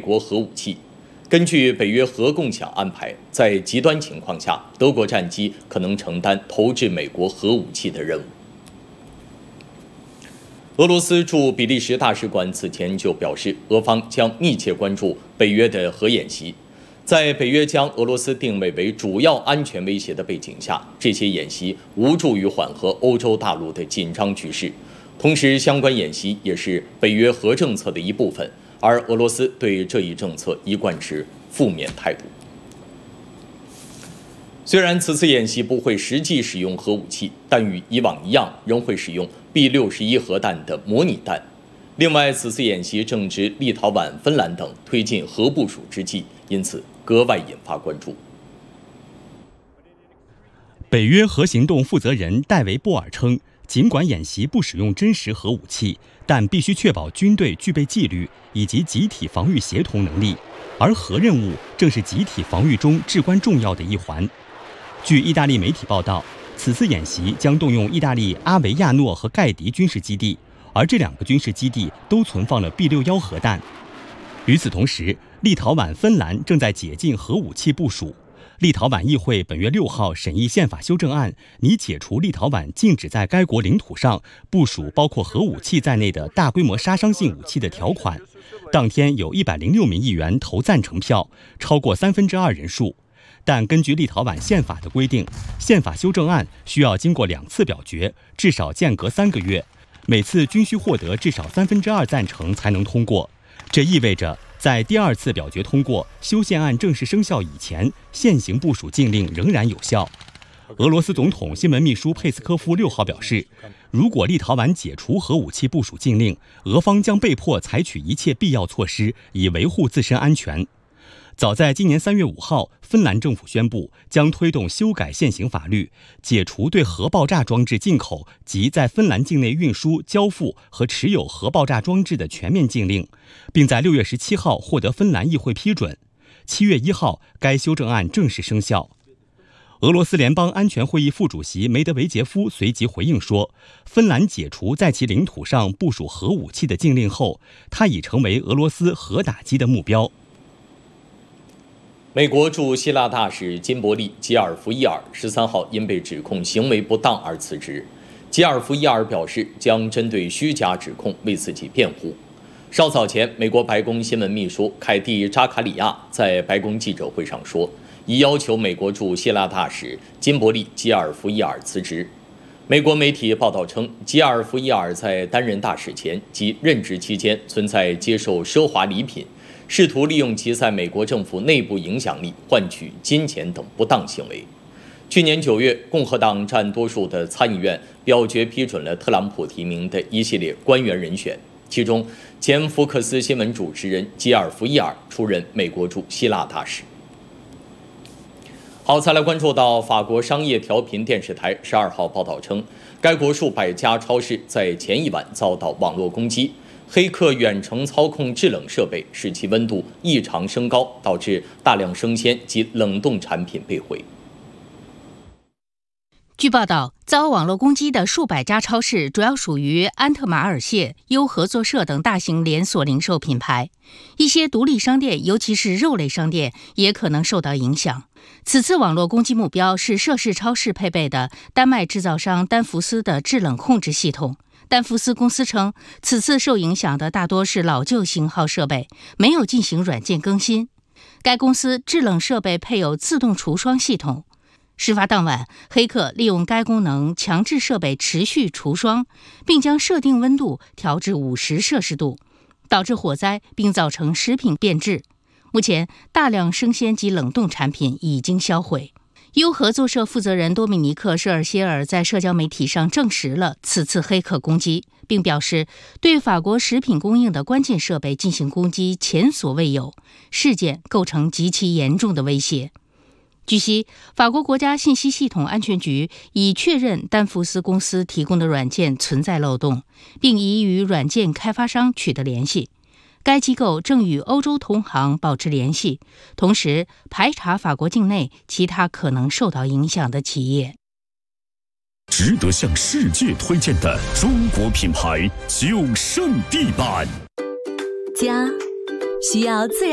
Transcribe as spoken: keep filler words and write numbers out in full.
国核武器。根据北约核共享安排，在极端情况下，德国战机可能承担投掷美国核武器的任务。俄罗斯驻比利时大使馆此前就表示，俄方将密切关注北约的核演习。在北约将俄罗斯定位为主要安全威胁的背景下，这些演习无助于缓和欧洲大陆的紧张局势。同时，相关演习也是北约核政策的一部分，而俄罗斯对这一政策一贯持负面态度。虽然此次演习不会实际使用核武器，但与以往一样，仍会使用 B 六十一核弹的模拟弹。另外，此次演习正值立陶宛、芬兰等推进核部署之际，因此格外引发关注。 北约核行动负责人戴维·波尔称，尽管演习不使用真实核武器，但必须确保军队具备纪律以及集体防御协同能力，而核任务正是集体防御中至关重要的一环。据意大利媒体报道，此次演习将动用意大利阿维亚诺和盖迪军事基地，而这两个军事基地都存放了 B 六十一核弹。与此同时，立陶宛、芬兰正在解禁核武器部署。立陶宛议会本月六号审议宪法修正案，拟解除立陶宛禁止在该国领土上部署包括核武器在内的大规模杀伤性武器的条款。当天有一百零六名议员投赞成票，超过三分之二人数。但根据立陶宛宪法的规定，宪法修正案需要经过两次表决，至少间隔三个月，每次均需获得至少三分之二赞成才能通过。这意味着，在第二次表决通过修宪案正式生效以前，现行部署禁令仍然有效。俄罗斯总统新闻秘书佩斯科夫六号表示，如果立陶宛解除核武器部署禁令，俄方将被迫采取一切必要措施以维护自身安全。早在今年三月五号，芬兰政府宣布将推动修改现行法律，解除对核爆炸装置进口及在芬兰境内运输、交付和持有核爆炸装置的全面禁令，并在六月十七号获得芬兰议会批准。七月一号，该修正案正式生效。俄罗斯联邦安全会议副主席梅德韦杰夫随即回应说，芬兰解除在其领土上部署核武器的禁令后，它已成为俄罗斯核打击的目标。 美国驻希腊大使金伯利·吉尔福伊尔十三号因被指控行为不当而辞职。吉尔福伊尔表示将针对虚假指控为自己辩护。稍早前，美国白宫新闻秘书凯蒂·扎卡里亚在白宫记者会上说，已要求美国驻希腊大使金伯利·吉尔福伊尔辞职。美国媒体报道称，吉尔福伊尔在担任大使前及任职期间存在接受奢华礼品，试图利用其在美国政府内部影响力换取金钱等不当行为。去年九月，共和党占多数的参议院表决批准了特朗普提名的一系列官员人选，其中前福克斯新闻主持人吉尔福伊尔出任美国驻希腊大使。好，再来关注到法国商业调频电视台十二号报道称，该国数百家超市在前一晚遭到网络攻击，黑客远程操控制冷设备，使其温度异常升高，导致大量生鲜及冷冻产品被毁。 据报道，遭网络攻击的数百家超市主要属于安特马尔谢、优合作社等大型连锁零售品牌，一些独立商店，尤其是肉类商店，也可能受到影响。此次网络攻击目标是涉事超市配备的丹麦制造商丹福斯的制冷控制系统。丹福斯公司称，此次受影响的大多是老旧型号设备，没有进行软件更新。该公司制冷设备配有自动除霜系统。事发当晚，黑客利用该功能强制设备持续除霜，并将设定温度调至五十摄氏度，导致火灾并造成食品变质。目前，大量生鲜及冷冻产品已经销毁。优合作社负责人多米尼克·舍尔歇尔在社交媒体上证实了此次黑客攻击，并表示对法国食品供应的关键设备进行攻击前所未有，事件构成极其严重的威胁。据悉，法国国家信息系统安全局已确认丹福斯公司提供的软件存在漏洞，并已与软件开发商取得联系。该机构正与欧洲同行保持联系，同时排查法国境内其他可能受到影响的企业。 值得向世界推荐的中国品牌九圣地版， 家需要自然